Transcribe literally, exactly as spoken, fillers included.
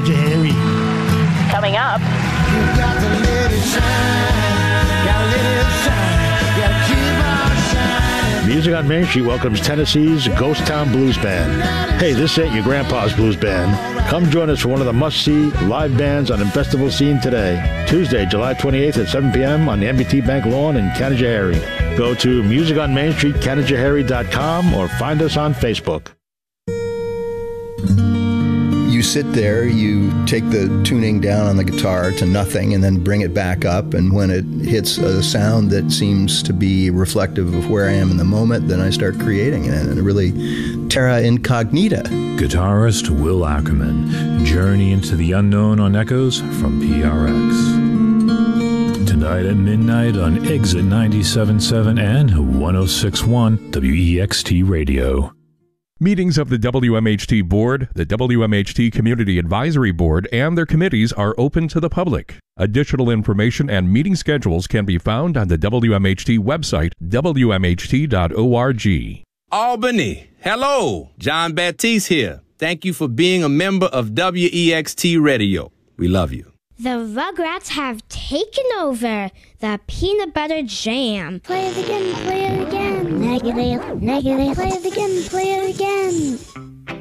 Canada Harry. Coming up. You got to let it shine. Gotta let it shine. Gotta keep on shining. Music on Main Street welcomes Tennessee's Ghost Town Blues Band. Hey, this ain't your grandpa's blues band. Come join us for one of the must-see live bands on the festival scene today, Tuesday, July twenty-eighth at seven p.m. on the M B T Bank lawn in Canajahari. Go to music on main street canajahari dot com or find us on Facebook. You sit there, you take the tuning down on the guitar to nothing and then bring it back up, and when it hits a sound that seems to be reflective of where I am in the moment, then I start creating it, and really terra incognita. Guitarist Will Ackerman, journey into the unknown on Echoes from P R X. Tonight at midnight on Exit ninety-seven point seven and one oh six point one W E X T Radio. Meetings of the W M H T Board, the W M H T Community Advisory Board, and their committees are open to the public. Additional information and meeting schedules can be found on the W M H T website, w m h t dot org. Albany, hello, John Baptiste here. Thank you for being a member of W E X T Radio. We love you. The Rugrats have taken over the peanut butter jam. Play it again, play it again. Negative, negative. Play it again, play it again.